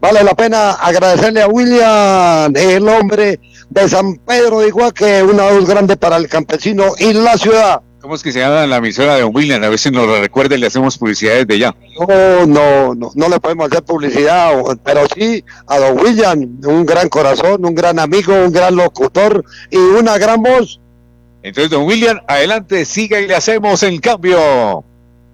Vale la pena agradecerle a William, el hombre de San Pedro de Iguaque, una voz grande para el campesino y la ciudad. ¿Cómo es que se llama la emisora de Don William? A veces nos lo recuerda y le hacemos publicidad desde ya. No le podemos hacer publicidad, pero sí a Don William, un gran corazón, un gran amigo, un gran locutor y una gran voz. Entonces, Don William, adelante, siga y le hacemos el cambio.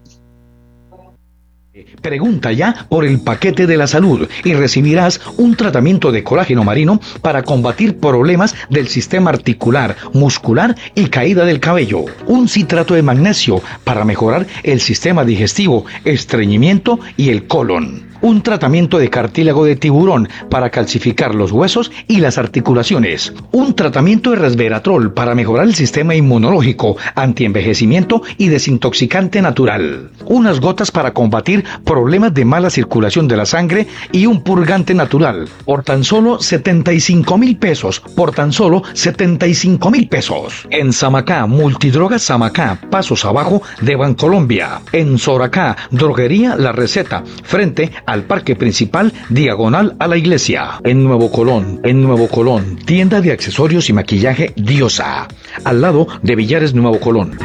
Pregunta ya por el paquete de la salud y recibirás un tratamiento de colágeno marino para combatir problemas del sistema articular, muscular y caída del cabello. Un citrato de magnesio para mejorar el sistema digestivo, estreñimiento y el colon. Un tratamiento de cartílago de tiburón para calcificar los huesos y las articulaciones. Un tratamiento de resveratrol para mejorar el sistema inmunológico, antienvejecimiento y desintoxicante natural. Unas gotas para combatir problemas de mala circulación de la sangre y un purgante natural. Por tan solo 75,000 pesos. Por tan solo 75,000 pesos. En Samacá, Multidrogas Samacá, pasos abajo de Bancolombia. En Soracá, Droguería La Receta, frente al parque principal, diagonal a la iglesia. En Nuevo Colón, tienda de accesorios y maquillaje Diosa, al lado de Villares Nuevo Colón.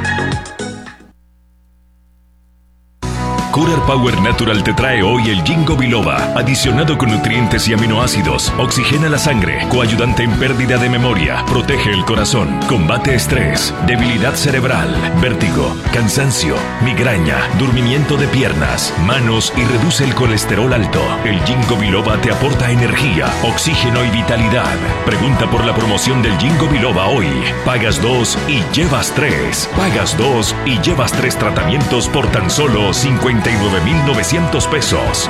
Curar Power Natural te trae hoy el Ginkgo biloba, adicionado con nutrientes y aminoácidos, oxigena la sangre, coayudante en pérdida de memoria, protege el corazón, combate estrés, debilidad cerebral, vértigo, cansancio, migraña, durmimiento de piernas, manos y reduce el colesterol alto. El Ginkgo biloba te aporta energía, oxígeno y vitalidad. Pregunta por la promoción del Ginkgo biloba hoy. Pagas 2 y llevas 3. Pagas 2 y llevas 3 tratamientos por tan solo 59,900 pesos.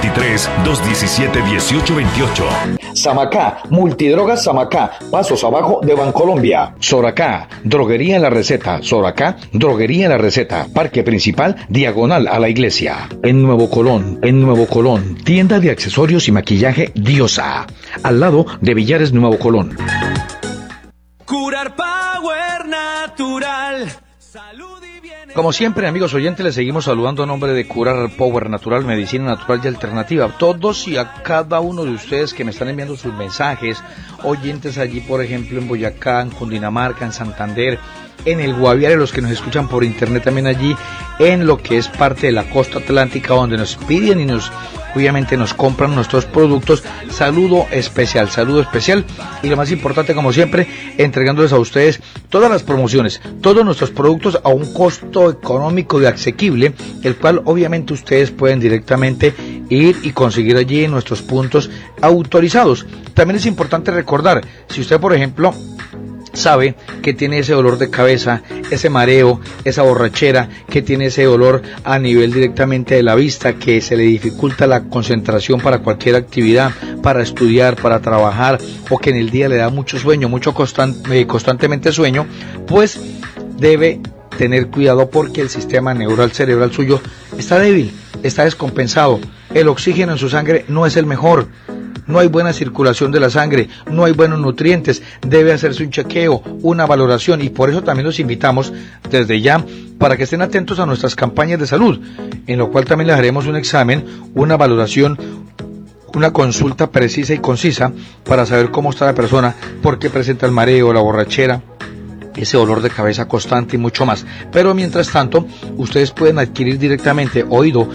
323-217-1828. Samacá, Multidrogas Samacá, pasos abajo de Bancolombia. Soracá, Droguería La Receta. Soracá, Droguería La Receta, parque principal, diagonal a la iglesia. En Nuevo Colón, tienda de accesorios y maquillaje Diosa, al lado de Villares Nuevo Colón. Curar Power Natural. Salud. Como siempre, amigos oyentes, les seguimos saludando a nombre de Curar Power Natural, medicina natural y alternativa. Todos y a cada uno de ustedes que me están enviando sus mensajes, oyentes allí, por ejemplo, en Boyacá, en Cundinamarca, en Santander, en el Guaviare, los que nos escuchan por internet también allí, en lo que es parte de la costa atlántica, donde nos piden y obviamente nos compran nuestros productos. Saludo especial, y lo más importante, como siempre, entregándoles a ustedes todas las promociones, todos nuestros productos a un costo económico y asequible, el cual obviamente ustedes pueden directamente ir y conseguir allí en nuestros puntos autorizados. También es importante recordar, si usted, por ejemplo, sabe que tiene ese dolor de cabeza, ese mareo, esa borrachera, que tiene ese dolor a nivel directamente de la vista, que se le dificulta la concentración para cualquier actividad, para estudiar, para trabajar, o que en el día le da mucho sueño, constantemente sueño, pues debe tener cuidado porque el sistema neural cerebral suyo está débil, está descompensado, el oxígeno en su sangre no es el mejor. No hay buena circulación de la sangre, no hay buenos nutrientes, debe hacerse un chequeo, una valoración, y por eso también los invitamos desde ya para que estén atentos a nuestras campañas de salud, en lo cual también les haremos un examen, una valoración, una consulta precisa y concisa para saber cómo está la persona, por qué presenta el mareo, la borrachera, ese dolor de cabeza constante y mucho más. Pero mientras tanto, ustedes pueden adquirir directamente,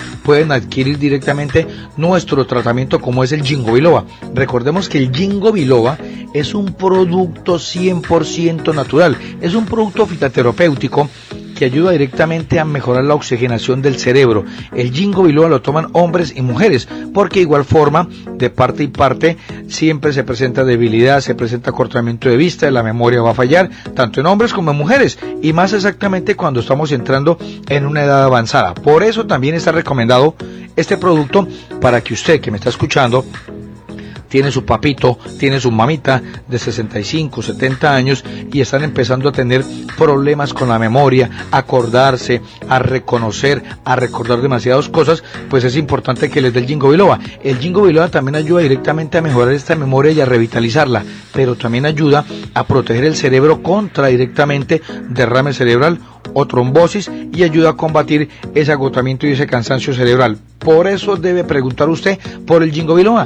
nuestro tratamiento, como es el Ginkgo biloba. Recordemos que el Ginkgo biloba es un producto 100% natural, es un producto fitoterapéutico que ayuda directamente a mejorar la oxigenación del cerebro. El Ginkgo biloba lo toman hombres y mujeres, porque de igual forma, de parte y parte, siempre se presenta debilidad, se presenta acortamiento de vista, la memoria va a fallar, tanto en hombres como en mujeres, y más exactamente cuando estamos entrando en una edad avanzada. Por eso también está recomendado este producto para que usted que me está escuchando, tiene su papito, tiene su mamita de 65, 70 años y están empezando a tener problemas con la memoria, a acordarse, a reconocer, a recordar demasiadas cosas, pues es importante que les dé el Ginkgo biloba. El Ginkgo biloba también ayuda directamente a mejorar esta memoria y a revitalizarla, pero también ayuda a proteger el cerebro contra directamente derrame cerebral o trombosis y ayuda a combatir ese agotamiento y ese cansancio cerebral. Por eso debe preguntar usted por el Ginkgo biloba.